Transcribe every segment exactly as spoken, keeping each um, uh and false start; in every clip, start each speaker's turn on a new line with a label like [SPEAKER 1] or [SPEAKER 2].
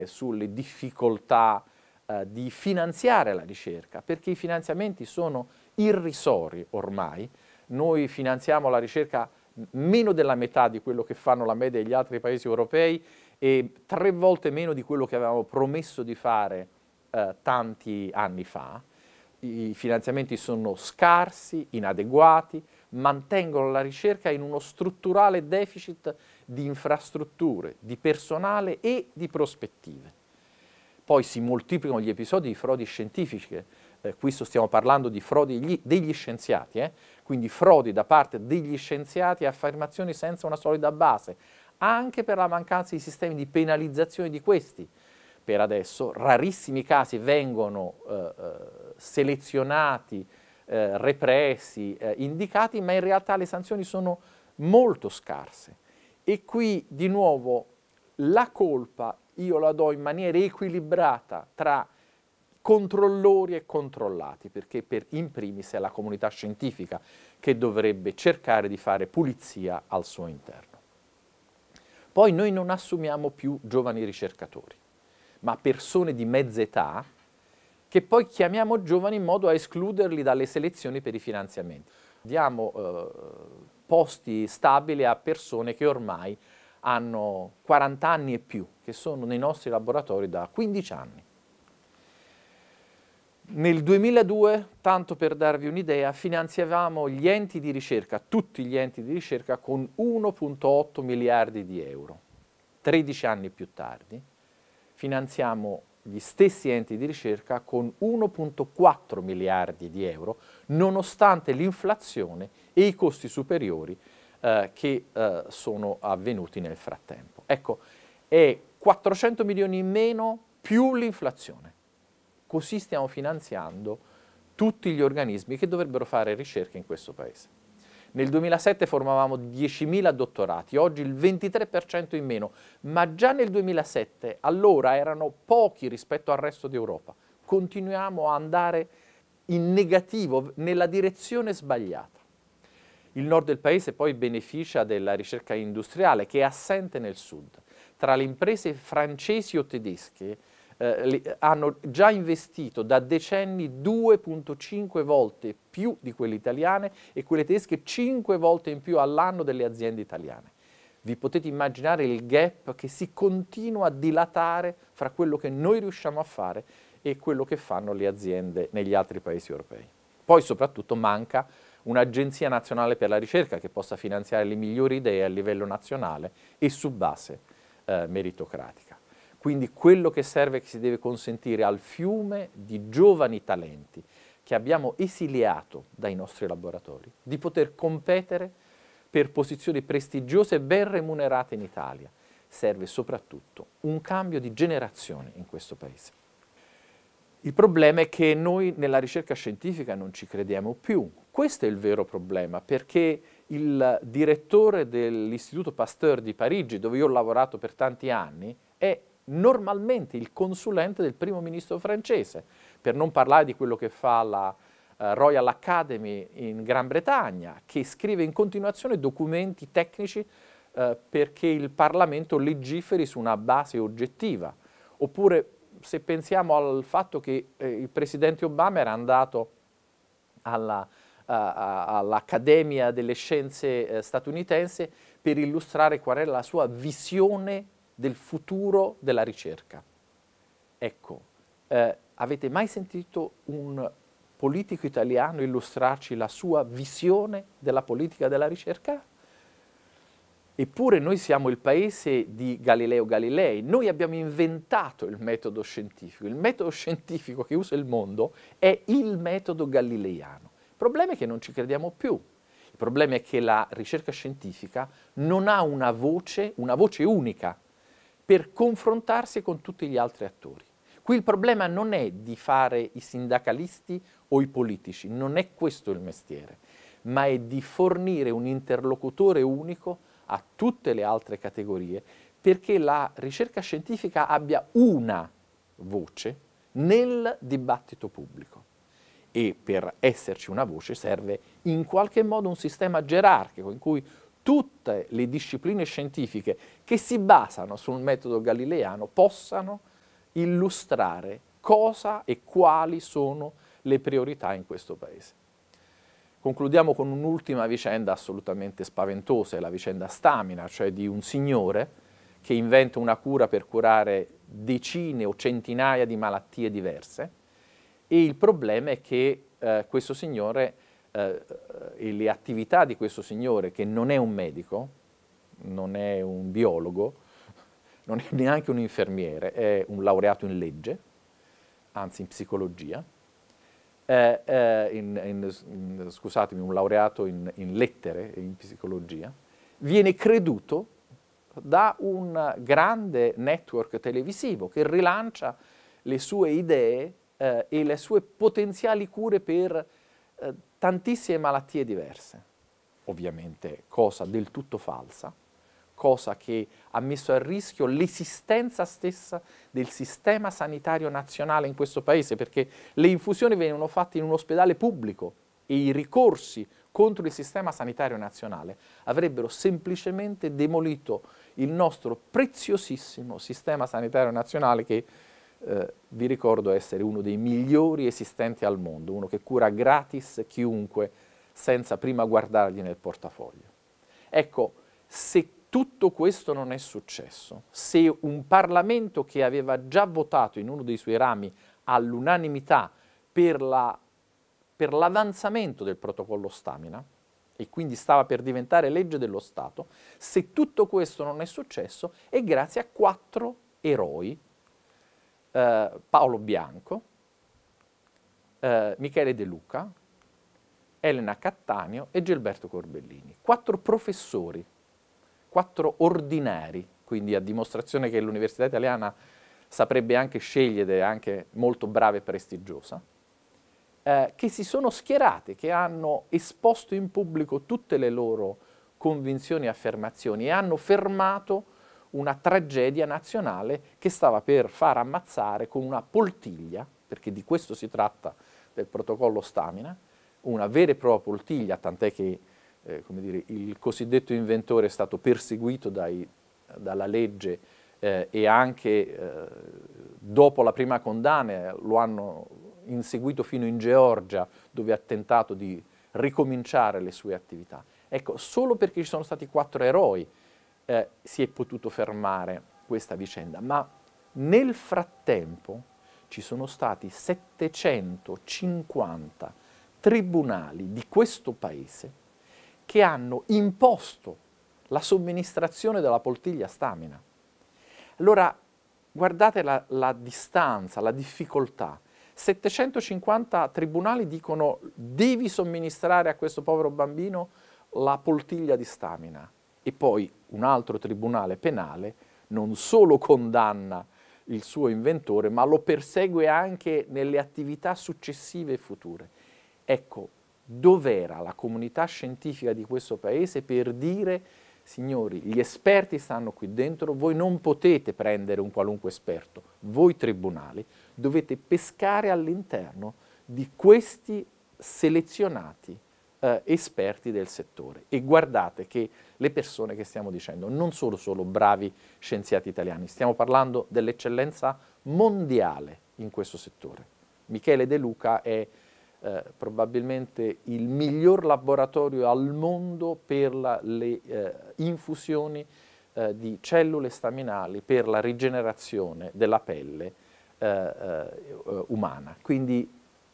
[SPEAKER 1] sulle difficoltà eh, di finanziare la ricerca, perché i finanziamenti sono irrisori ormai. Noi finanziamo la ricerca meno della metà di quello che fanno la media degli altri paesi europei e tre volte meno di quello che avevamo promesso di fare eh, tanti anni fa. I finanziamenti sono scarsi, inadeguati, mantengono la ricerca in uno strutturale deficit di infrastrutture, di personale e di prospettive. Poi si moltiplicano gli episodi di frodi scientifiche, eh, qui stiamo parlando di frodi gli, degli scienziati, eh? Quindi frodi da parte degli scienziati e affermazioni senza una solida base, anche per la mancanza di sistemi di penalizzazione di questi. Per adesso rarissimi casi vengono eh, eh, selezionati, eh, repressi, eh, indicati, ma in realtà le sanzioni sono molto scarse. E qui di nuovo la colpa io la do in maniera equilibrata tra controllori e controllati, perché per in primis è la comunità scientifica che dovrebbe cercare di fare pulizia al suo interno. Poi noi non assumiamo più giovani ricercatori, ma persone di mezza età che poi chiamiamo giovani in modo a escluderli dalle selezioni per i finanziamenti. Diamo eh, posti stabili a persone che ormai hanno quaranta anni e più, che sono nei nostri laboratori da quindici anni. Nel duemiladue, tanto per darvi un'idea, finanziavamo gli enti di ricerca, tutti gli enti di ricerca, con uno virgola otto miliardi di euro. tredici anni più tardi finanziamo gli stessi enti di ricerca con uno virgola quattro miliardi di euro, nonostante l'inflazione e i costi superiori eh, che eh, sono avvenuti nel frattempo. Ecco, è quattrocento milioni in meno più l'inflazione. Così stiamo finanziando tutti gli organismi che dovrebbero fare ricerca in questo Paese. Nel duemilasette formavamo diecimila dottorati, oggi il ventitré per cento in meno, ma già nel duemilasette allora erano pochi rispetto al resto d'Europa. Continuiamo a andare in negativo, nella direzione sbagliata. Il nord del Paese poi beneficia della ricerca industriale che è assente nel sud. Tra le imprese francesi o tedesche Eh, hanno già investito da decenni due virgola cinque volte più di quelle italiane e quelle tedesche cinque volte in più all'anno delle aziende italiane. Vi potete immaginare il gap che si continua a dilatare fra quello che noi riusciamo a fare e quello che fanno le aziende negli altri paesi europei. Poi soprattutto manca un'agenzia nazionale per la ricerca che possa finanziare le migliori idee a livello nazionale e su base eh, meritocratica. Quindi quello che serve è che si deve consentire al fiume di giovani talenti che abbiamo esiliato dai nostri laboratori di poter competere per posizioni prestigiose e ben remunerate in Italia. Serve soprattutto un cambio di generazione in questo Paese. Il problema è che noi nella ricerca scientifica non ci crediamo più. Questo è il vero problema, perché il direttore dell'Istituto Pasteur di Parigi, dove io ho lavorato per tanti anni, è normalmente il consulente del primo ministro francese, per non parlare di quello che fa la uh, Royal Academy in Gran Bretagna, che scrive in continuazione documenti tecnici uh, perché il Parlamento legiferi su una base oggettiva. Oppure se pensiamo al fatto che eh, il presidente Obama era andato alla, uh, all'Accademia delle Scienze uh, statunitense per illustrare qual era la sua visione del futuro della ricerca. Ecco, eh, avete mai sentito un politico italiano illustrarci la sua visione della politica della ricerca? Eppure noi siamo il paese di Galileo Galilei, noi abbiamo inventato il metodo scientifico, il metodo scientifico che usa il mondo è il metodo galileiano. Il problema è che non ci crediamo più, il problema è che la ricerca scientifica non ha una voce, una voce unica, per confrontarsi con tutti gli altri attori. Qui il problema non è di fare i sindacalisti o i politici, non è questo il mestiere, ma è di fornire un interlocutore unico a tutte le altre categorie perché la ricerca scientifica abbia una voce nel dibattito pubblico. E per esserci una voce serve in qualche modo un sistema gerarchico in cui tutte le discipline scientifiche che si basano sul metodo galileiano possano illustrare cosa e quali sono le priorità in questo Paese. Concludiamo con un'ultima vicenda assolutamente spaventosa, è la vicenda Stamina, cioè di un signore che inventa una cura per curare decine o centinaia di malattie diverse, e il problema è che eh, questo signore eh, e le attività di questo signore, che non è un medico, non è un biologo, non è neanche un infermiere, è un laureato in legge, anzi in psicologia, eh, eh, in, in, in, scusatemi, un laureato in, in lettere e in psicologia, viene creduto da un grande network televisivo che rilancia le sue idee eh, e le sue potenziali cure per eh, tantissime malattie diverse. Ovviamente cosa del tutto falsa, cosa che ha messo a rischio l'esistenza stessa del sistema sanitario nazionale in questo Paese, perché le infusioni venivano fatte in un ospedale pubblico e i ricorsi contro il sistema sanitario nazionale avrebbero semplicemente demolito il nostro preziosissimo sistema sanitario nazionale che eh, vi ricordo essere uno dei migliori esistenti al mondo, uno che cura gratis chiunque senza prima guardargli nel portafoglio. Ecco, se tutto questo non è successo, se un Parlamento che aveva già votato in uno dei suoi rami all'unanimità per la, per l'avanzamento del protocollo Stamina, e quindi stava per diventare legge dello Stato, se tutto questo non è successo è grazie a quattro eroi, eh, Paolo Bianco, eh, Michele De Luca, Elena Cattaneo e Gilberto Corbellini, quattro professori, quattro ordinari, quindi a dimostrazione che l'università italiana saprebbe anche scegliere, è anche molto brava e prestigiosa, eh, che si sono schierati, che hanno esposto in pubblico tutte le loro convinzioni e affermazioni e hanno fermato una tragedia nazionale che stava per far ammazzare con una poltiglia, perché di questo si tratta del protocollo Stamina, una vera e propria poltiglia, tant'è che Eh, come dire, il cosiddetto inventore è stato perseguito dai, dalla legge eh, e anche eh, dopo la prima condanna lo hanno inseguito fino in Georgia, dove ha tentato di ricominciare le sue attività. Ecco, solo perché ci sono stati quattro eroi eh, si è potuto fermare questa vicenda, ma nel frattempo ci sono stati settecentocinquanta tribunali di questo Paese che hanno imposto la somministrazione della poltiglia Stamina. Allora, guardate la, la distanza, la difficoltà. settecentocinquanta tribunali dicono devi somministrare a questo povero bambino la poltiglia di Stamina. E poi un altro tribunale penale non solo condanna il suo inventore, ma lo persegue anche nelle attività successive e future. Ecco, dov'era la comunità scientifica di questo Paese per dire, signori, gli esperti stanno qui dentro, voi non potete prendere un qualunque esperto, voi tribunali dovete pescare all'interno di questi selezionati eh, esperti del settore. E guardate che le persone che stiamo dicendo non sono solo bravi scienziati italiani, stiamo parlando dell'eccellenza mondiale in questo settore. Michele De Luca è Eh, probabilmente il miglior laboratorio al mondo per la, le eh, infusioni eh, di cellule staminali per la rigenerazione della pelle eh, eh, umana. Quindi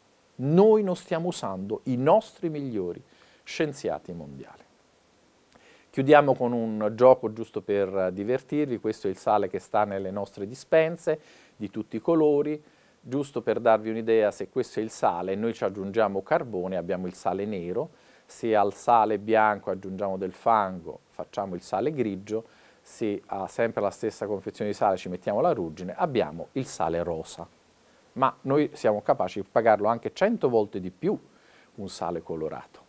[SPEAKER 1] noi non stiamo usando i nostri migliori scienziati mondiali. Chiudiamo con un gioco giusto per divertirvi, questo è il sale che sta nelle nostre dispense di tutti i colori. Giusto per darvi un'idea, se questo è il sale, noi ci aggiungiamo carbone, abbiamo il sale nero, se al sale bianco aggiungiamo del fango, facciamo il sale grigio, se ha sempre la stessa confezione di sale ci mettiamo la ruggine, abbiamo il sale rosa. Ma noi siamo capaci di pagarlo anche cento volte di più un sale colorato.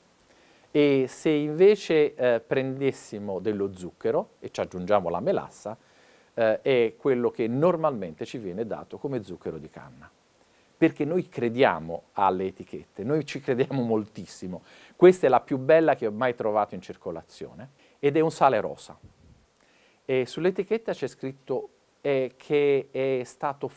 [SPEAKER 1] E se invece eh, prendessimo dello zucchero e ci aggiungiamo la melassa, Eh, è quello che normalmente ci viene dato come zucchero di canna. Perché noi crediamo alle etichette, noi ci crediamo moltissimo. Questa è la più bella che ho mai trovato in circolazione ed è un sale rosa. E sull'etichetta c'è scritto eh, che è stato